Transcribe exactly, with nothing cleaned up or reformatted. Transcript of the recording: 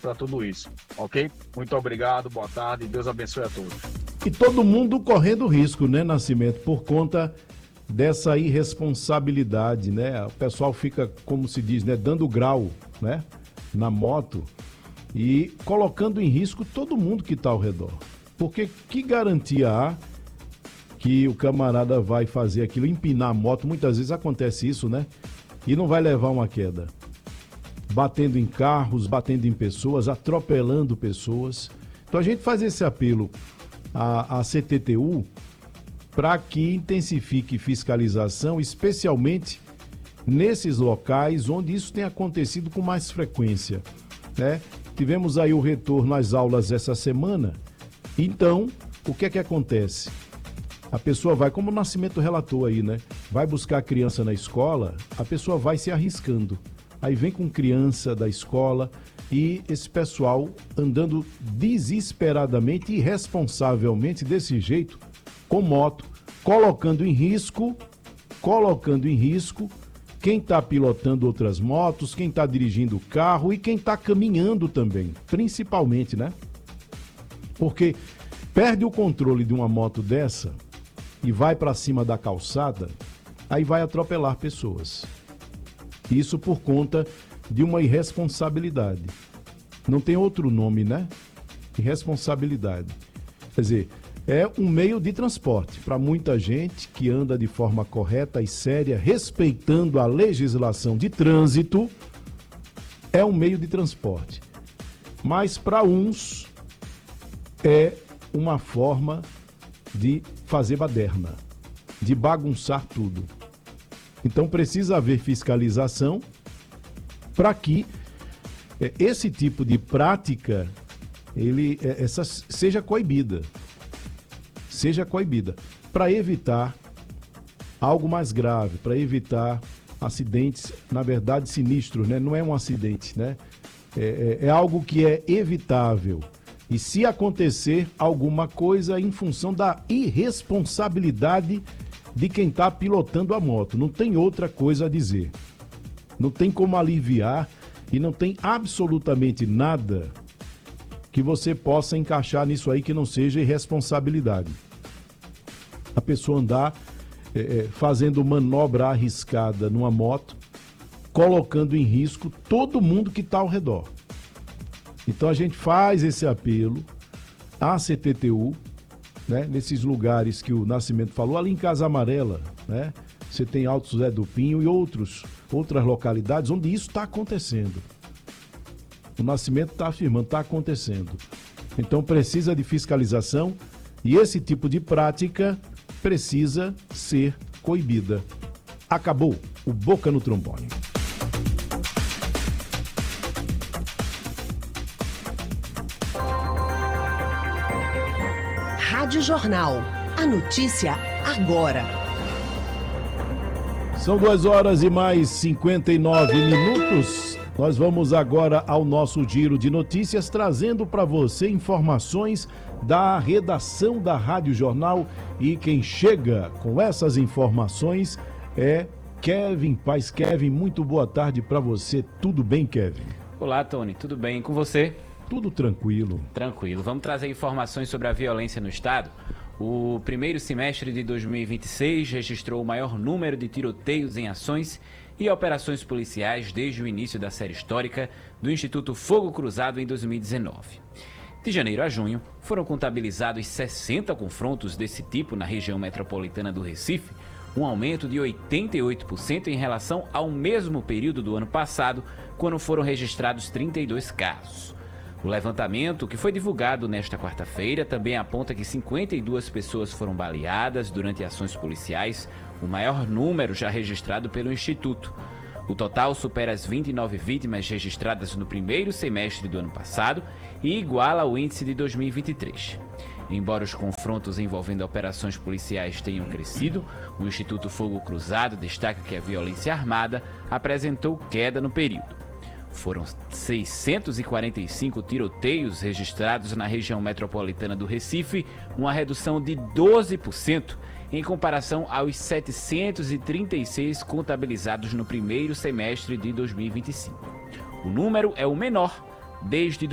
para tudo isso, ok? Muito obrigado, boa tarde e Deus abençoe a todos. E todo mundo correndo risco, né, Nascimento, por conta dessa irresponsabilidade, né? O pessoal fica, como se diz, né, dando grau, né, na moto e colocando em risco todo mundo que está ao redor. Porque que garantia há que o camarada vai fazer aquilo, empinar a moto? Muitas vezes acontece isso, né? E não vai levar uma queda. Batendo em carros, batendo em pessoas, atropelando pessoas. Então a gente faz esse apelo à, à C T T U para que intensifique fiscalização, especialmente nesses locais onde isso tem acontecido com mais frequência, né? Tivemos aí o retorno às aulas essa semana. Então, o que é que acontece? A pessoa vai, como o Nascimento relatou aí, né? Vai buscar a criança na escola, a pessoa vai se arriscando. Aí vem com criança da escola e esse pessoal andando desesperadamente e irresponsavelmente desse jeito, com moto, colocando em risco, colocando em risco quem está pilotando outras motos, quem está dirigindo o carro e quem está caminhando também, principalmente, né? Porque perde o controle de uma moto dessa e vai para cima da calçada, aí vai atropelar pessoas. Isso por conta de uma irresponsabilidade. Não tem outro nome, né? Irresponsabilidade. Quer dizer, é um meio de transporte para muita gente que anda de forma correta e séria, respeitando a legislação de trânsito, é um meio de transporte. Mas para uns é uma forma de fazer baderna, de bagunçar tudo. Então precisa haver fiscalização para que esse tipo de prática ele, essa, seja coibida. Seja coibida. Para evitar algo mais grave, para evitar acidentes, na verdade, sinistros, né? Não é um acidente, né? É, é, é algo que é evitável. E se acontecer alguma coisa em função da irresponsabilidade de quem está pilotando a moto, não tem outra coisa a dizer. Não tem como aliviar e não tem absolutamente nada que você possa encaixar nisso aí que não seja irresponsabilidade. A pessoa andar é, fazendo manobra arriscada numa moto, colocando em risco todo mundo que está ao redor. Então a gente faz esse apelo à C T T U, né, nesses lugares que o Nascimento falou, ali em Casa Amarela, né? Você tem Alto José do Pinho e outros, outras localidades onde isso está acontecendo. O Nascimento está afirmando, está acontecendo. Então precisa de fiscalização e esse tipo de prática precisa ser coibida. Acabou o Boca no Trombone. Rádio Jornal. A notícia agora. São duas horas e mais cinquenta e nove minutos. Nós vamos agora ao nosso giro de notícias, trazendo para você informações da redação da Rádio Jornal. E quem chega com essas informações é Kevin Paz. Kevin, muito boa tarde para você. Tudo bem, Kevin? Olá, Tony. Tudo bem com você? Tudo tranquilo. Tranquilo. Vamos trazer informações sobre a violência no estado. O primeiro semestre de dois mil e vinte e seis registrou o maior número de tiroteios em ações e operações policiais desde o início da série histórica do Instituto Fogo Cruzado em dois mil e dezenove. De janeiro a junho, foram contabilizados sessenta confrontos desse tipo na região metropolitana do Recife, um aumento de oitenta e oito por cento em relação ao mesmo período do ano passado, quando foram registrados trinta e dois casos. O levantamento, que foi divulgado nesta quarta-feira, também aponta que cinquenta e duas pessoas foram baleadas durante ações policiais, o maior número já registrado pelo Instituto. O total supera as vinte e nove vítimas registradas no primeiro semestre do ano passado e iguala ao índice de dois mil e vinte e três. Embora os confrontos envolvendo operações policiais tenham crescido, o Instituto Fogo Cruzado destaca que a violência armada apresentou queda no período. Foram seiscentos e quarenta e cinco tiroteios registrados na região metropolitana do Recife, uma redução de doze por cento em comparação aos setecentos e trinta e seis contabilizados no primeiro semestre de dois mil e vinte e cinco. O número é o menor desde